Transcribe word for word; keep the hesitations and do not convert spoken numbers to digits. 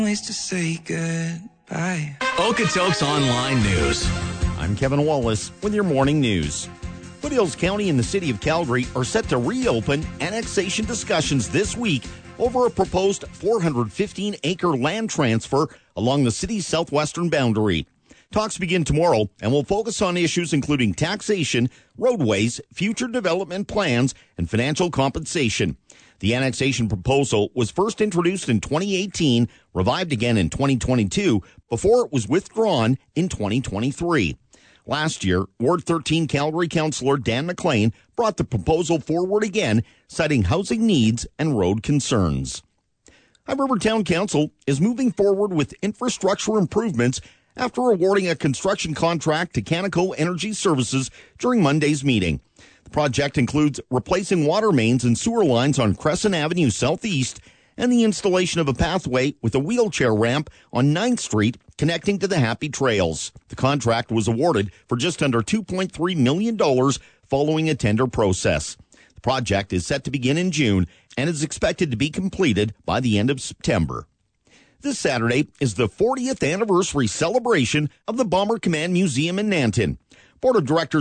Ways to say goodbye. Okotoks Online News. I'm Kevin Wallace with your morning news. Foothills County and the city of Calgary are set to reopen annexation discussions this week over a proposed four hundred fifteen acre land transfer along the city's southwestern boundary. Talks begin tomorrow and will focus on issues including taxation, roadways, future development plans, and financial compensation. The annexation proposal was first introduced in twenty eighteen, revived again in twenty twenty-two, before it was withdrawn in twenty twenty-three. Last year, Ward thirteen Calgary Councillor Dan McLean brought the proposal forward again, citing housing needs and road concerns. High River Town Council is moving forward with infrastructure improvements after awarding a construction contract to Canaco Energy Services during Monday's meeting. The project includes replacing water mains and sewer lines on Crescent Avenue Southeast and the installation of a pathway with a wheelchair ramp on ninth Street connecting to the Happy Trails. The contract was awarded for just under two point three million dollars following a tender process. The project is set to begin in June and is expected to be completed by the end of September. This Saturday is the fortieth anniversary celebration of the Bomber Command Museum in Nanton. Board of Directors